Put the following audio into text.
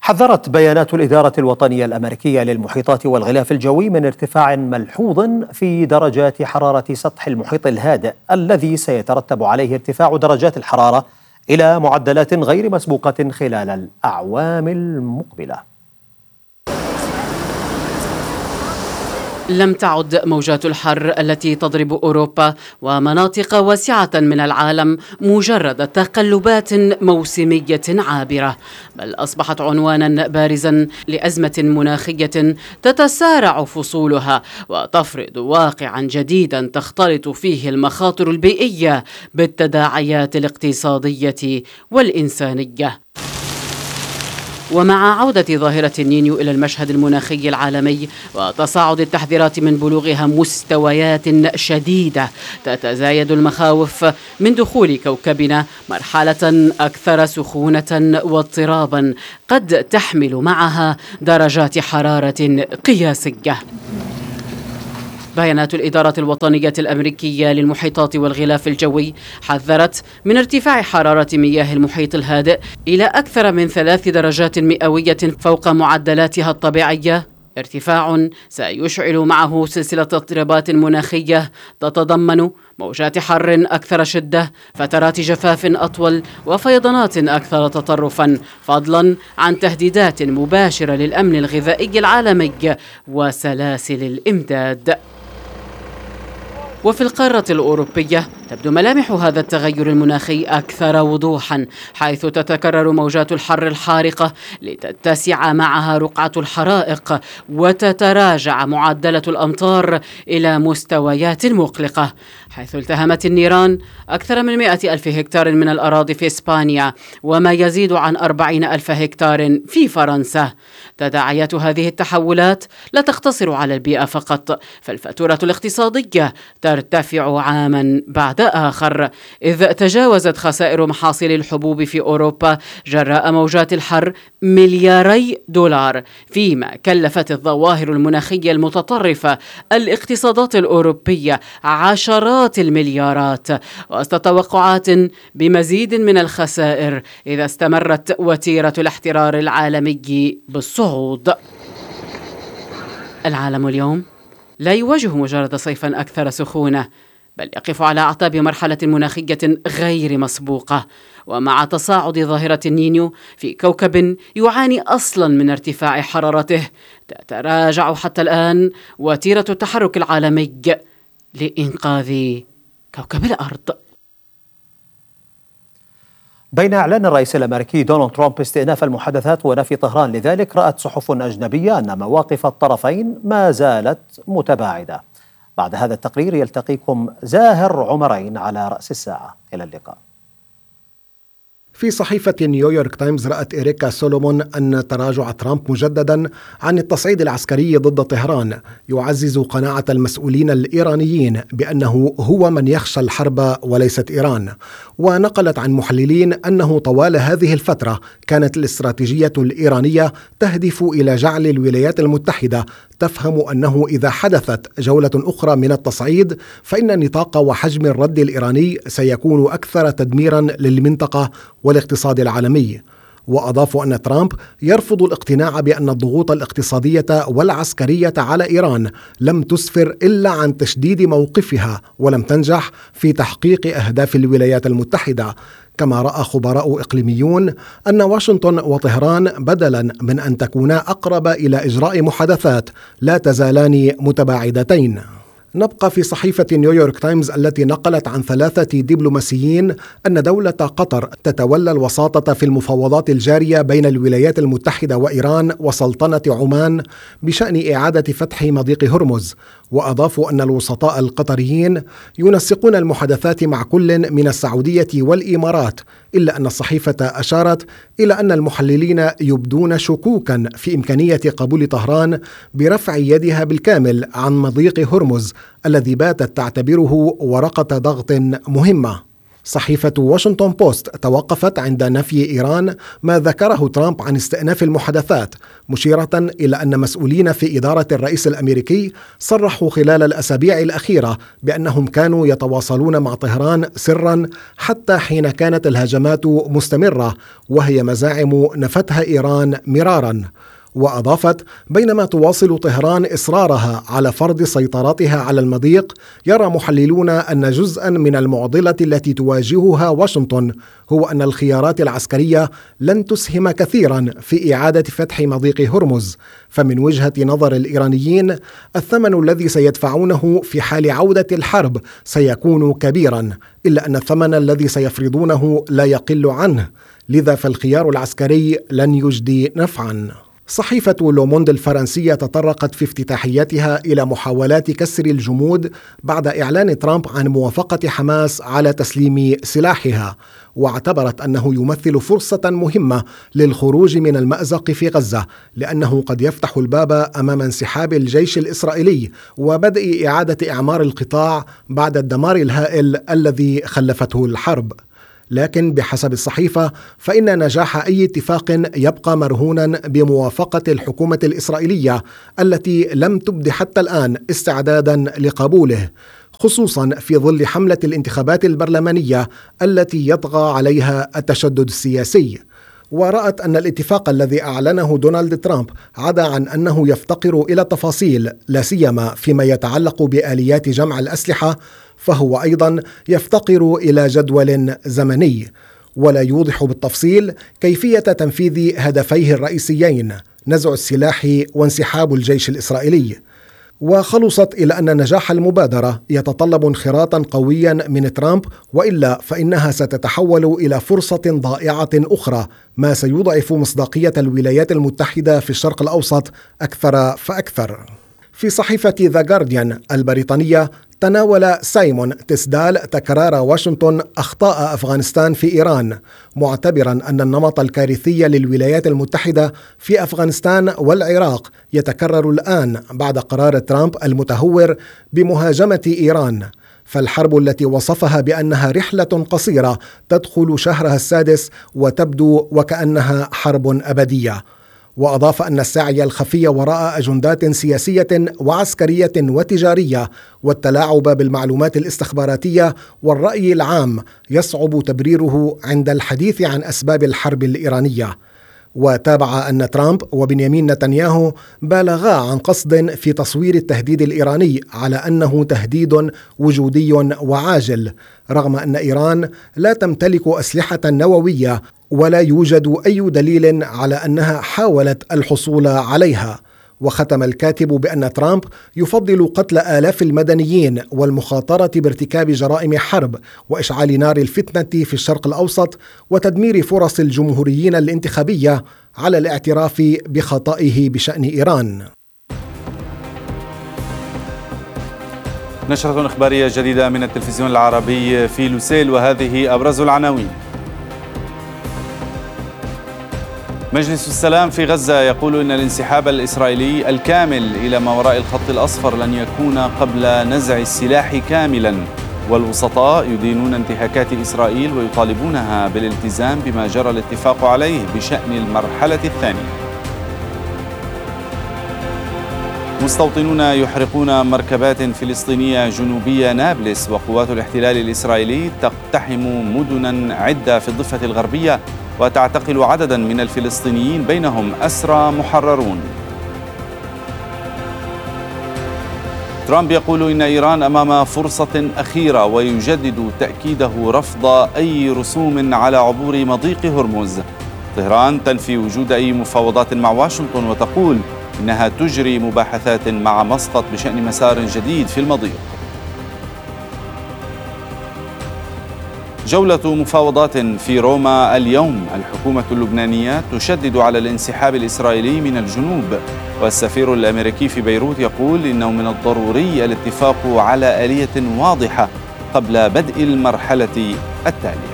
حذرت بيانات الإدارة الوطنية الأمريكية للمحيطات والغلاف الجوي من ارتفاع ملحوظ في درجات حرارة سطح المحيط الهادئ الذي سيترتب عليه ارتفاع درجات الحرارة إلى معدلات غير مسبوقة خلال الأعوام المقبلة. لم تعد موجات الحر التي تضرب أوروبا ومناطق واسعة من العالم مجرد تقلبات موسمية عابرة، بل أصبحت عنوانا بارزا لأزمة مناخية تتسارع فصولها وتفرض واقعا جديدا تختلط فيه المخاطر البيئية بالتداعيات الاقتصادية والإنسانية. ومع عودة ظاهرة النينيو إلى المشهد المناخي العالمي وتصاعد التحذيرات من بلوغها مستويات شديدة، تتزايد المخاوف من دخول كوكبنا مرحلة أكثر سخونة واضطرابا قد تحمل معها درجات حرارة قياسية. بيانات الإدارة الوطنية الأمريكية للمحيطات والغلاف الجوي حذرت من ارتفاع حرارة مياه المحيط الهادئ إلى أكثر من 3 درجات مئوية فوق معدلاتها الطبيعية، ارتفاع سيشعل معه سلسلة اضطرابات مناخية تتضمن موجات حر أكثر شدة، فترات جفاف أطول، وفيضانات أكثر تطرفا، فضلا عن تهديدات مباشرة للأمن الغذائي العالمي وسلاسل الإمداد. وفي القارة الأوروبية تبدو ملامح هذا التغير المناخي أكثر وضوحا، حيث تتكرر موجات الحر الحارقة لتتسع معها رقعة الحرائق وتتراجع معدلة الأمطار إلى مستويات مقلقة، حيث التهمت النيران أكثر من 100,000 هكتار من الأراضي في إسبانيا وما يزيد عن 40,000 هكتار في فرنسا. تداعيات هذه التحولات لا تقتصر على البيئة فقط، فالفاتورة الاقتصادية ترتفع عاما بعد آخر، إذ تجاوزت خسائر محاصيل الحبوب في أوروبا جراء موجات الحر $2,000,000,000، فيما كلفت الظواهر المناخية المتطرفة الاقتصادات الأوروبية عشرات المليارات، وسط توقعات بمزيد من الخسائر إذا استمرت وتيرة الاحترار العالمي بالصعود. العالم اليوم لا يواجه مجرد صيفا أكثر سخونة، بل يقف على أعتاب مرحلة مناخية غير مسبوقة، ومع تصاعد ظاهرة النينيو في كوكب يعاني أصلا من ارتفاع حرارته، تتراجع حتى الآن وتيرة التحرك العالمي لإنقاذ كوكب الأرض. بين إعلان الرئيس الأمريكي دونالد ترامب استئناف المحادثات ونفي طهران لذلك، رأت صحف أجنبية أن مواقف الطرفين ما زالت متباعدة. بعد هذا التقرير يلتقيكم زاهر عمرين على رأس الساعة. إلى اللقاء. في صحيفة نيويورك تايمز رأت إريكا سولومون أن تراجع ترامب مجددا عن التصعيد العسكري ضد طهران يعزز قناعة المسؤولين الإيرانيين بأنه هو من يخشى الحرب وليست إيران، ونقلت عن محللين أنه طوال هذه الفترة كانت الاستراتيجية الإيرانية تهدف إلى جعل الولايات المتحدة تفهم أنه إذا حدثت جولة أخرى من التصعيد فإن نطاق وحجم الرد الإيراني سيكون أكثر تدميرا للمنطقة والاقتصاد العالمي. وأضافوا أن ترامب يرفض الاقتناع بأن الضغوط الاقتصادية والعسكرية على إيران لم تسفر إلا عن تشديد موقفها ولم تنجح في تحقيق أهداف الولايات المتحدة. كما رأى خبراء إقليميون أن واشنطن وطهران بدلا من أن تكونا أقرب إلى إجراء محادثات لا تزالان متباعدتين. نبقى في صحيفة نيويورك تايمز التي نقلت عن 3 دبلوماسيين أن دولة قطر تتولى الوساطة في المفاوضات الجارية بين الولايات المتحدة وإيران وسلطنة عمان بشأن إعادة فتح مضيق هرمز. وأضافوا أن الوسطاء القطريين ينسقون المحادثات مع كل من السعودية والإمارات، إلا أن الصحيفة أشارت إلى أن المحللين يبدون شكوكا في إمكانية قبول طهران برفع يدها بالكامل عن مضيق هرمز الذي باتت تعتبره ورقة ضغط مهمة. صحيفة واشنطن بوست توقفت عند نفي إيران ما ذكره ترامب عن استئناف المحادثات، مشيرة إلى أن مسؤولين في إدارة الرئيس الأمريكي صرحوا خلال الأسابيع الأخيرة بأنهم كانوا يتواصلون مع طهران سرا حتى حين كانت الهجمات مستمرة، وهي مزاعم نفتها إيران مرارا. وأضافت: بينما تواصل طهران إصرارها على فرض سيطرتها على المضيق، يرى محللون أن جزءا من المعضلة التي تواجهها واشنطن هو أن الخيارات العسكرية لن تسهم كثيرا في إعادة فتح مضيق هرمز، فمن وجهة نظر الإيرانيين الثمن الذي سيدفعونه في حال عودة الحرب سيكون كبيرا، إلا أن الثمن الذي سيفرضونه لا يقل عنه، لذا فالخيار العسكري لن يجدي نفعا. صحيفة لوموند الفرنسية تطرقت في افتتاحيتها إلى محاولات كسر الجمود بعد إعلان ترامب عن موافقة حماس على تسليم سلاحها، واعتبرت أنه يمثل فرصة مهمة للخروج من المأزق في غزة، لأنه قد يفتح الباب أمام انسحاب الجيش الإسرائيلي وبدء إعادة إعمار القطاع بعد الدمار الهائل الذي خلفته الحرب. لكن بحسب الصحيفة فإن نجاح أي اتفاق يبقى مرهونا بموافقة الحكومة الإسرائيلية التي لم تبد حتى الآن استعدادا لقبوله، خصوصا في ظل حملة الانتخابات البرلمانية التي يطغى عليها التشدد السياسي. ورأت أن الاتفاق الذي أعلنه دونالد ترامب عدا عن أنه يفتقر إلى تفاصيل، لا سيما فيما يتعلق بآليات جمع الأسلحة، فهو أيضا يفتقر إلى جدول زمني، ولا يوضح بالتفصيل كيفية تنفيذ هدفيه الرئيسيين: نزع السلاح وانسحاب الجيش الإسرائيلي. وخلصت إلى أن نجاح المبادرة يتطلب انخراطا قويا من ترامب، وإلا فإنها ستتحول إلى فرصة ضائعة أخرى، ما سيضعف مصداقية الولايات المتحدة في الشرق الأوسط أكثر فأكثر. في صحيفة ذا جارديان البريطانية تناول سايمون تسدال تكرار واشنطن أخطاء أفغانستان في إيران، معتبرا أن النمط الكارثي للولايات المتحدة في أفغانستان والعراق يتكرر الآن بعد قرار ترامب المتهور بمهاجمة إيران، فالحرب التي وصفها بأنها رحلة قصيرة تدخل شهرها السادس وتبدو وكأنها حرب أبدية. وأضاف أن السعي الخفي وراء أجندات سياسية وعسكرية وتجارية والتلاعب بالمعلومات الاستخباراتية والرأي العام يصعب تبريره عند الحديث عن أسباب الحرب الإيرانية. وتابع أن ترامب وبنيامين نتنياهو بالغا عن قصد في تصوير التهديد الإيراني على أنه تهديد وجودي وعاجل، رغم أن إيران لا تمتلك أسلحة نووية ولا يوجد أي دليل على أنها حاولت الحصول عليها. وختم الكاتب بأن ترامب يفضل قتل آلاف المدنيين والمخاطرة بارتكاب جرائم حرب وإشعال نار الفتنة في الشرق الأوسط وتدمير فرص الجمهوريين الانتخابية على الاعتراف بخطئه بشأن إيران. نشرة إخبارية جديدة من التلفزيون العربي في لوسيل، وهذه أبرز العناوين. مجلس السلام في غزة يقول إن الانسحاب الإسرائيلي الكامل إلى ما وراء الخط الأصفر لن يكون قبل نزع السلاح كاملا، والوسطاء يدينون انتهاكات إسرائيل ويطالبونها بالالتزام بما جرى الاتفاق عليه بشأن المرحلة الثانية. مستوطنون يحرقون مركبات فلسطينية جنوبية نابلس، وقوات الاحتلال الإسرائيلي تقتحم مدنا عدة في الضفة الغربية وتعتقل عددا من الفلسطينيين بينهم أسرى محررون. ترامب يقول إن إيران أمام فرصة أخيرة ويجدد تأكيده رفض أي رسوم على عبور مضيق هرمز. طهران تنفي وجود أي مفاوضات مع واشنطن وتقول إنها تجري مباحثات مع مسقط بشأن مسار جديد في المضيق. جولة مفاوضات في روما اليوم. الحكومة اللبنانية تشدد على الانسحاب الإسرائيلي من الجنوب، والسفير الأمريكي في بيروت يقول إنه من الضروري الاتفاق على آلية واضحة قبل بدء المرحلة التالية.